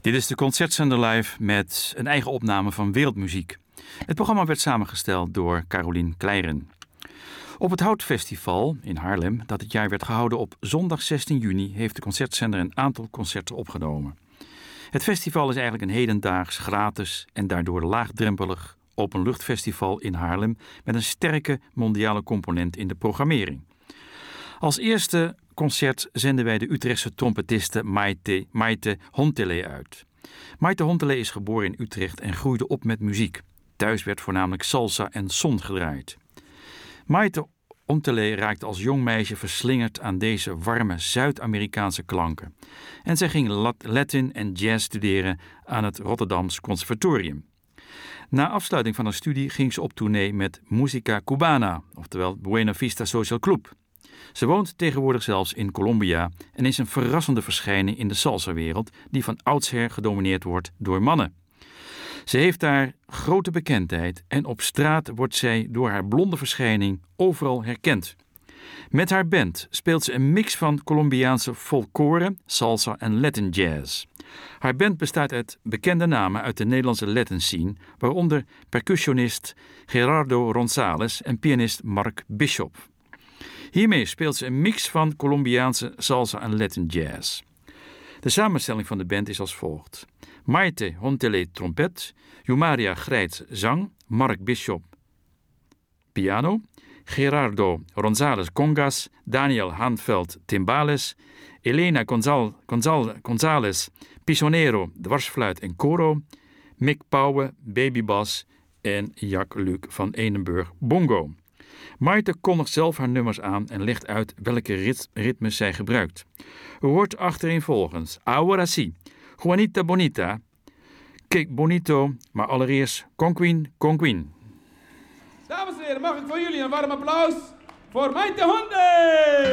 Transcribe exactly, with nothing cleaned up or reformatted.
Dit is de Concertzender Live met een eigen opname van Wereldmuziek. Het programma werd samengesteld door Carolien Kleiren. Op het Houtfestival in Haarlem, dat dit jaar werd gehouden op zondag zestien juni, heeft de Concertzender een aantal concerten opgenomen. Het festival is eigenlijk een hedendaags, gratis en daardoor laagdrempelig openluchtfestival in Haarlem met een sterke mondiale component in de programmering. Als eerste concert zenden wij de Utrechtse trompetiste Maite, Maite Hontele uit. Maite Hontele is geboren in Utrecht en groeide op met muziek. Thuis werd voornamelijk salsa en son gedraaid. Maite Hontele raakte als jong meisje verslingerd aan deze warme Zuid-Amerikaanse klanken. En zij ging Latin en jazz studeren aan het Rotterdams Conservatorium. Na afsluiting van haar studie ging ze op tournee met Musica Cubana, oftewel Buena Vista Social Club. Ze woont tegenwoordig zelfs in Colombia en is een verrassende verschijning in de salsa-wereld die van oudsher gedomineerd wordt door mannen. Ze heeft daar grote bekendheid en op straat wordt zij door haar blonde verschijning overal herkend. Met haar band speelt ze een mix van Colombiaanse folklore, salsa en Latin jazz. Haar band bestaat uit bekende namen uit de Nederlandse Latin scene, waaronder percussionist Gerardo Ronzales en pianist Mark Bishop. Hiermee speelt ze een mix van Colombiaanse salsa en Latin jazz. De samenstelling van de band is als volgt: Maite Hontele trompet, Yumaria Grijts zang, Mark Bishop piano, Gerardo Ronzales congas, Daniel Hanveld timbales, Elena Gonzal, Gonzal, Gonzales pisonero dwarsfluit en coro, Mick Pauwe babybas en Jack Luc van Enenburg bongo. Maite kondigt zelf haar nummers aan en legt uit welke rit- ritmes zij gebruikt. U hoort achtereenvolgens Ahora sí, Juanita Bonita, Que Bonito, maar allereerst Conquin, Conquin. Dames en heren, mag ik voor jullie een warm applaus voor Maite Hontele!